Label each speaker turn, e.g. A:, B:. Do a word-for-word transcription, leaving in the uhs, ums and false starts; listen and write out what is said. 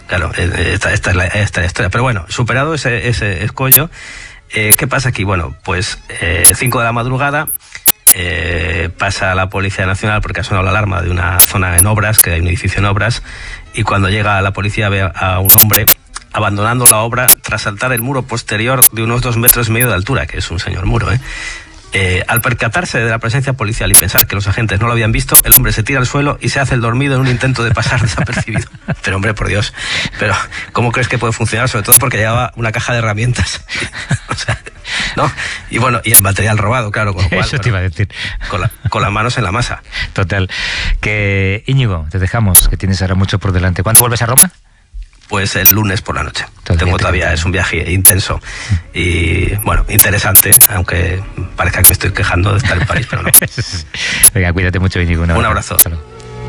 A: claro, esta, esta, es la, esta es la historia. Pero bueno, superado ese, ese escollo, eh, ¿qué pasa aquí? Bueno, pues eh, cinco de la madrugada, eh, pasa la Policía Nacional porque ha sonado la alarma de una zona en obras, que hay un edificio en obras, y cuando llega la policía ve a un hombre abandonando la obra tras saltar el muro posterior de unos dos metros y medio de altura, que es un señor muro, ¿eh? Eh, al percatarse de la presencia policial y pensar que los agentes no lo habían visto, el hombre se tira al suelo y se hace el dormido en un intento de pasar desapercibido. Pero hombre, por Dios, pero ¿cómo crees que puede funcionar? Sobre todo porque llevaba una caja de herramientas. O sea, ¿no? Y bueno, y el material robado, claro, con lo cual,
B: eso te iba a decir.
A: Con, la, con las manos en la masa.
B: Total. Que Íñigo, te dejamos, que tienes ahora mucho por delante. ¿Cuándo vuelves a Roma?
A: Pues el lunes por la noche.
B: Todavía
A: Tengo todavía, es un viaje intenso y, bueno, interesante, aunque parezca que me estoy quejando de estar en París, pero no.
B: Venga, cuídate mucho, Íñigo.
A: Un abrazo. Un abrazo.